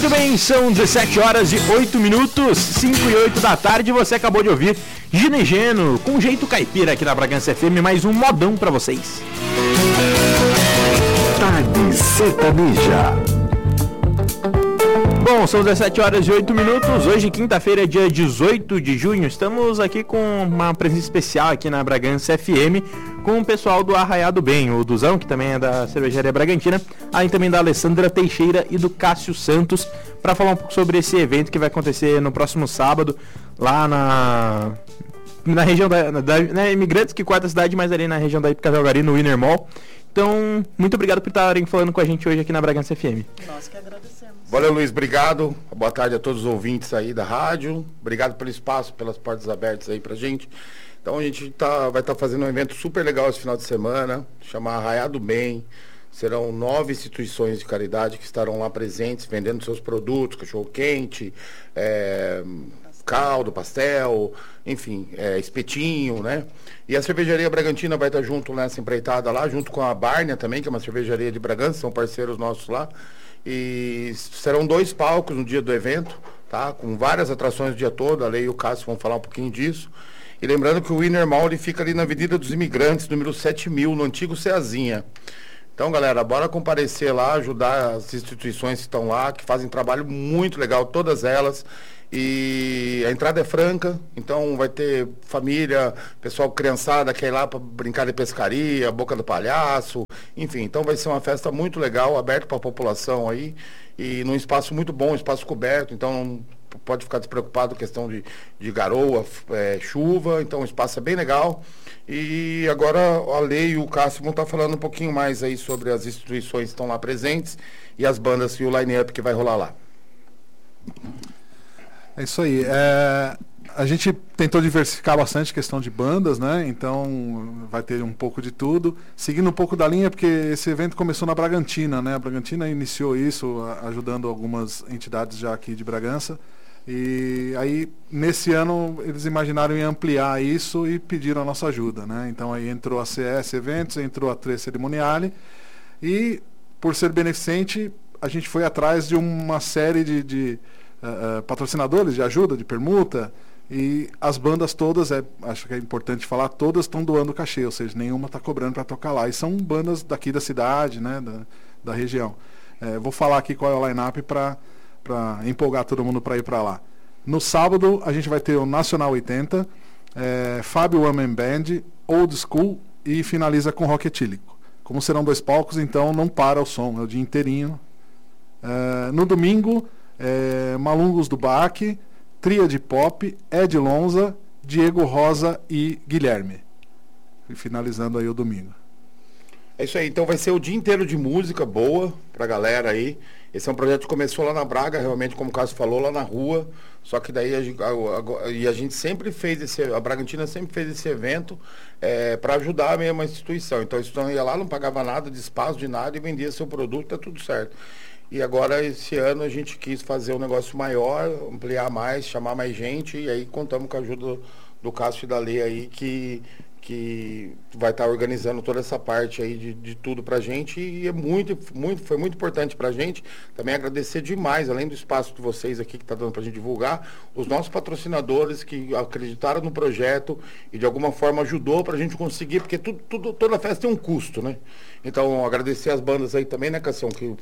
Muito bem, são 17 horas e 8 minutos, 5 e 8 da tarde. Você acabou de ouvir Gino e Geno, com jeito caipira aqui na Bragança FM. Mais um modão pra vocês. Tarde Sertaneja. Bom, são 17 horas e 8 minutos. Hoje, quinta-feira, dia 18 de junho. Estamos aqui com uma presença especial aqui na Bragança FM, com o pessoal do Arraiá do Bem, o Duzão, que também é da Cervejaria Bragantina, além também da Alessandra Teixeira e do Cássio Santos, para falar um pouco sobre esse evento que vai acontecer no próximo sábado, lá na região da Imigrantes, que quarta cidade, mas ali na região da Ipicazalgari, no Winner Mall. Então, muito obrigado por estarem falando com a gente hoje aqui na Bragança FM. Nós que agradecemos. Valeu, Luiz, obrigado. Boa tarde a todos os ouvintes aí da rádio. Obrigado pelo espaço, pelas portas abertas aí pra gente. Então a gente vai estar fazendo um evento super legal esse final de semana, chama Arraiá do Bem. Serão 9 instituições de caridade que estarão lá presentes, vendendo seus produtos, cachorro-quente, caldo, pastel, enfim, espetinho, né? E a Cervejaria Bragantina vai estar junto nessa empreitada lá, junto com a Bárnia também, que é uma cervejaria de Bragança, são parceiros nossos lá. E serão 2 palcos no dia do evento, tá? Com várias atrações o dia todo, a Lei e o Cássio vão falar um pouquinho disso. E lembrando que o Winner Mall ele fica ali na Avenida dos Imigrantes, número 7000, no antigo Ceazinha. Então, galera, bora comparecer lá, ajudar as instituições que estão lá, que fazem trabalho muito legal, todas elas. E a entrada é franca, então vai ter família, pessoal criançada que ir lá para brincar de pescaria, Boca do Palhaço, enfim. Então vai ser uma festa muito legal, aberta para a população aí, e num espaço muito bom, espaço coberto, então pode ficar despreocupado com questão de garoa, chuva, então o espaço é bem legal. E agora a Lei e o Cássio vão estar falando um pouquinho mais aí sobre as instituições que estão lá presentes e as bandas e o line-up que vai rolar lá. É isso aí. A gente tentou diversificar bastante a questão de bandas, né? Então vai ter um pouco de tudo. Seguindo um pouco da linha, porque esse evento começou na Bragantina, né? A Bragantina iniciou isso, ajudando algumas entidades já aqui de Bragança. E aí, nesse ano, eles imaginaram em ampliar isso e pediram a nossa ajuda, né? Então aí entrou a CS Eventos, entrou a Tre Cerimoniale. E, por ser beneficente, a gente foi atrás de uma série de patrocinadores de ajuda, de permuta, e as bandas todas, acho que é importante falar, todas estão doando cachê, ou seja, nenhuma está cobrando para tocar lá, e são bandas daqui da cidade, né, da região. Vou falar aqui qual é o line-up para empolgar todo mundo para ir para lá. No sábado a gente vai ter o Nacional 80, Fábio One Man Band, Old School, e finaliza com Rock Etílico. Como serão 2 palcos, então não para o som, é o dia inteirinho. No domingo, Malungos do Baque, Tríade Pop, Ed Lonza, Diego Rosa e Guilherme. E finalizando aí o domingo. É isso aí, então vai ser o dia inteiro de música boa pra galera aí. Esse é um projeto que começou lá na Braga, realmente, como o Cássio falou, lá na rua. Só que daí a gente sempre fez a Bragantina sempre fez esse evento para ajudar mesmo a instituição. Então a instituição ia lá, não pagava nada de espaço, de nada, e vendia seu produto, tá tudo certo. E agora, esse ano, a gente quis fazer um negócio maior, ampliar mais, chamar mais gente, e aí contamos com a ajuda do Cássio e da Lei aí, que vai estar organizando toda essa parte aí de tudo pra gente, e foi muito importante pra gente. Também agradecer demais, além do espaço de vocês aqui que tá dando pra gente divulgar, os nossos patrocinadores que acreditaram no projeto e de alguma forma ajudou pra gente conseguir, porque toda festa tem um custo, né? Então, agradecer as bandas aí também, né, Cassião, que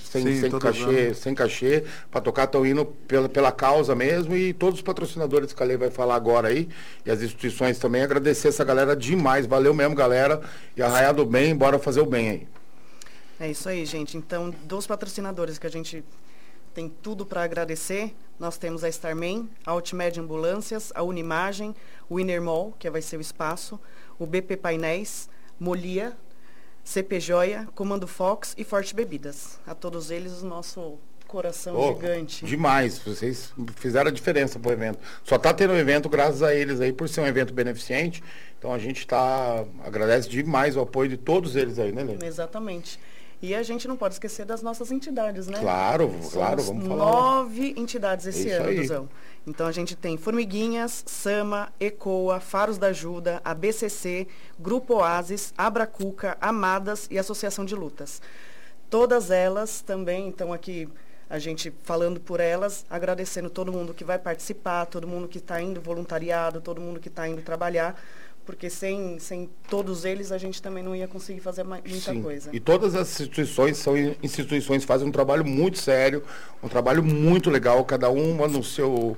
sem cachê, para tocar, estão indo pela causa mesmo, e todos os patrocinadores que a Lei vai falar agora aí, e as instituições também, agradecer essa galera demais, valeu mesmo, galera, e Arraiá do Bem, bora fazer o bem aí. É isso aí, gente. Então, dos patrocinadores que a gente tem tudo para agradecer, nós temos a Starman, a Ultimed Ambulâncias, a Unimagem, o Winner Mall, que vai ser o espaço, o BP Painéis, Molia, CP Joia, Comando Fox e Forte Bebidas. A todos eles, o nosso coração gigante. Demais, vocês fizeram a diferença pro evento. Só tá tendo evento graças a eles aí, por ser um evento beneficente. Então a gente agradece demais o apoio de todos eles aí, né, Lê? Exatamente. E a gente não pode esquecer das nossas entidades, né? Claro, vamos falar. 9 entidades esse ano, aí. Duzão. Então a gente tem Formiguinhas, Sama, Ecoa, Faros da Ajuda, a BCC, Grupo Oasis, Abracuca, Amadas e Associação de Lutas. Todas elas também estão aqui A gente falando por elas, agradecendo todo mundo que vai participar, todo mundo que está indo voluntariado, todo mundo que está indo trabalhar, porque sem todos eles a gente também não ia conseguir fazer muita coisa. E todas as instituições são instituições que fazem um trabalho muito sério, um trabalho muito legal, cada uma no seu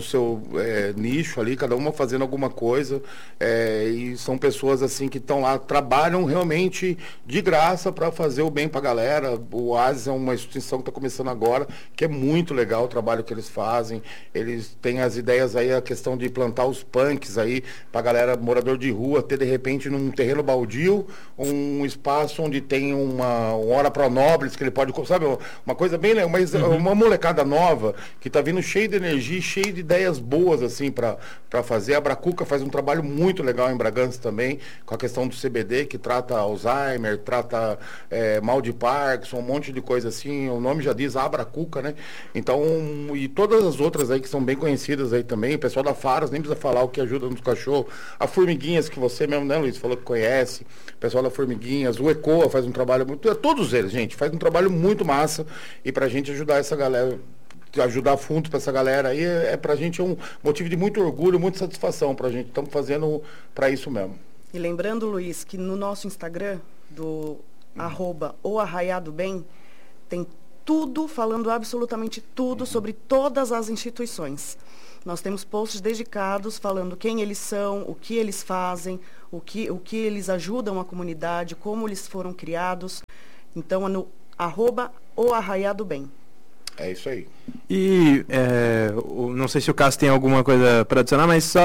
nicho ali, cada uma fazendo alguma coisa, e são pessoas assim que estão lá, trabalham realmente de graça para fazer o bem para a galera. O Oasis é uma instituição que está começando agora, que é muito legal o trabalho que eles fazem. Eles têm as ideias aí, a questão de plantar os punks aí para a galera morador de rua ter de repente num terreno baldio um espaço onde tem uma hora pro nobres que ele pode, sabe, uma coisa bem, mas uma molecada nova que tá vindo cheio de energia, cheio de ideias boas assim para fazer. A Bracuca faz um trabalho muito legal em Bragança também, com a questão do CBD, que trata Alzheimer, trata mal de Parkinson, um monte de coisa assim. O nome já diz, a Bracuca, né? Então, e todas as outras aí que são bem conhecidas aí também, o pessoal da Faras nem precisa falar o que ajuda nos cachorros, a Formiguinhas, que você mesmo, né, Luiz, falou que conhece, o pessoal da Formiguinhas, o Ecoa faz um trabalho muito, todos eles, gente, faz um trabalho muito massa, e pra gente ajudar essa galera, ajudar fundos para essa galera aí, pra gente é um motivo de muito orgulho, muita satisfação pra gente, estamos fazendo pra isso mesmo. E lembrando, Luiz, que no nosso Instagram, do @oarraiadobem, tem tudo, falando absolutamente tudo sobre todas as instituições. Nós temos posts dedicados falando quem eles são, o que eles fazem, o que eles ajudam a comunidade, como eles foram criados. Então, é no @oarraiadobem. É isso aí. E não sei se o Cássio tem alguma coisa para adicionar, mas só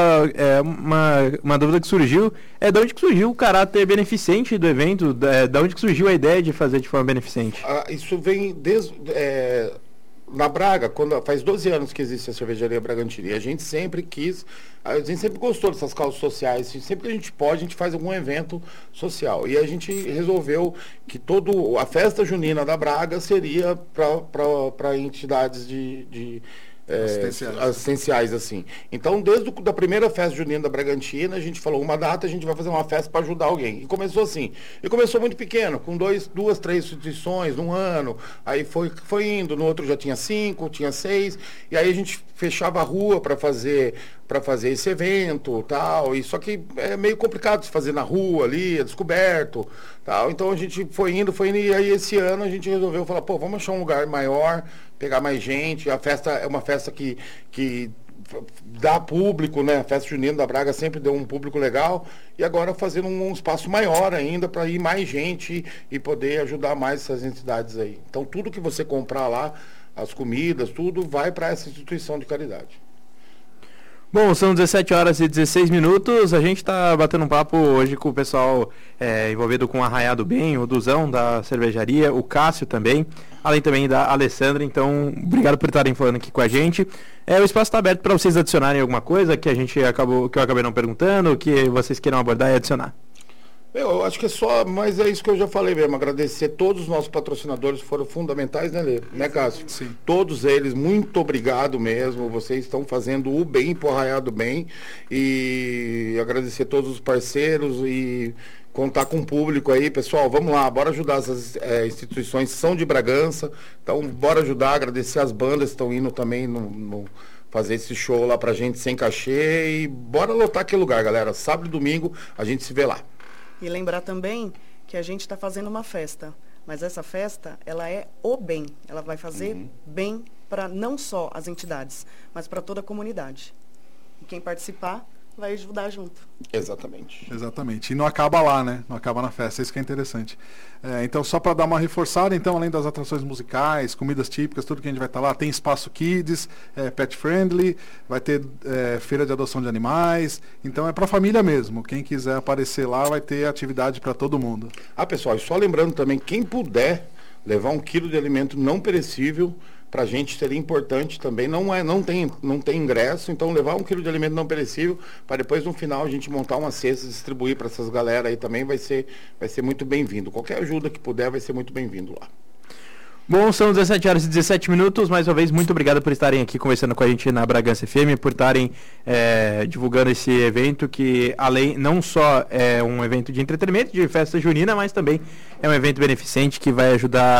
uma dúvida que surgiu, de onde que surgiu o caráter beneficente do evento, de onde que surgiu a ideia de fazer de forma beneficente? Isso vem desde... na Braga, faz 12 anos que existe a cervejaria Bragantina, e a gente sempre gostou dessas causas sociais, sempre que a gente pode, a gente faz algum evento social, e a gente resolveu que a festa junina da Braga seria para entidades assistenciais, assim. Então, desde a primeira festa junina da Bragantina, a gente falou, uma data a gente vai fazer uma festa para ajudar alguém. E começou assim. E começou muito pequeno, com 2, 3 instituições num ano. Aí foi indo, no outro já tinha 5, tinha 6. E aí a gente fechava a rua para fazer esse evento, tal. E só que é meio complicado de fazer na rua ali, é descoberto, tal. Então a gente foi indo, e aí esse ano a gente resolveu falar, vamos achar um lugar maior, pegar mais gente. A festa é uma festa que dá público, né? A festa junina da Braga sempre deu um público legal, e agora fazendo um espaço maior ainda para ir mais gente e poder ajudar mais essas entidades aí. Então tudo que você comprar lá, as comidas, tudo vai para essa instituição de caridade. Bom, são 17 horas e 16 minutos, a gente está batendo um papo hoje com o pessoal envolvido com o Arraiado Bem, o Duzão da cervejaria, o Cássio também, além também da Alessandra. Então, obrigado por estarem falando aqui com a gente. O espaço está aberto para vocês adicionarem alguma coisa que eu acabei não perguntando, que vocês queiram abordar e adicionar. Eu acho que é só, mas é isso que eu já falei mesmo, agradecer todos os nossos patrocinadores que foram fundamentais, né, Lê? Né, Cássio? Sim. Todos eles, muito obrigado mesmo, vocês estão fazendo o bem pro Arraiado Bem, e agradecer todos os parceiros e contar com o público aí, pessoal, vamos lá, bora ajudar essas instituições, são de Bragança, então bora ajudar, agradecer as bandas que estão indo também fazer esse show lá pra gente sem cachê, e bora lotar aquele lugar, galera, sábado e domingo a gente se vê lá. E lembrar também que a gente está fazendo uma festa, mas essa festa, ela é o bem. Ela vai fazer bem para não só as entidades, mas para toda a comunidade. E quem participar vai ajudar junto. Exatamente. E não acaba lá, né? Não acaba na festa, isso que é interessante. Então, só para dar uma reforçada, então, além das atrações musicais, comidas típicas, tudo que a gente vai estar lá, tem espaço kids, pet friendly, vai ter feira de adoção de animais, então é para família mesmo. Quem quiser aparecer lá vai ter atividade para todo mundo. Pessoal, e só lembrando também, quem puder levar 1 quilo de alimento não perecível, para a gente seria importante também, não tem ingresso, então levar 1 quilo de alimento não perecível, para depois no final a gente montar uma cesta e distribuir para essas galera aí também, vai ser muito bem-vindo. Qualquer ajuda que puder vai ser muito bem-vindo lá. Bom, são 17 horas e 17 minutos, mais uma vez, muito obrigado por estarem aqui conversando com a gente na Bragança FM, por estarem divulgando esse evento que, além, não só é um evento de entretenimento, de festa junina, mas também é um evento beneficente que vai ajudar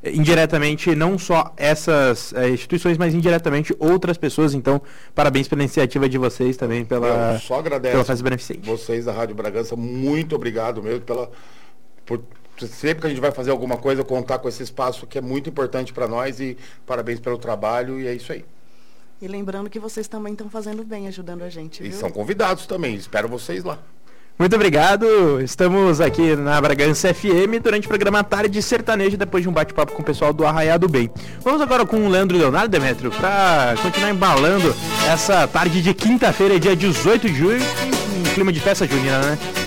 indiretamente não só essas instituições, mas indiretamente outras pessoas. Então, parabéns pela iniciativa de vocês também, Eu só agradeço pela festa beneficente. vocês da Rádio Bragança, muito obrigado mesmo por sempre que a gente vai fazer alguma coisa, contar com esse espaço que é muito importante para nós, e parabéns pelo trabalho, e é isso aí. E lembrando que vocês também estão fazendo bem, ajudando a gente, E viu? são convidados também, espero vocês lá. Muito obrigado, estamos aqui na Bragança FM durante o programa Tarde Sertaneja, depois de um bate-papo com o pessoal do Arraiá do Bem. Vamos agora com o Leandro Leonardo, Demétrio, para continuar embalando essa tarde de quinta-feira, dia 18 de junho, em clima de festa junina, né?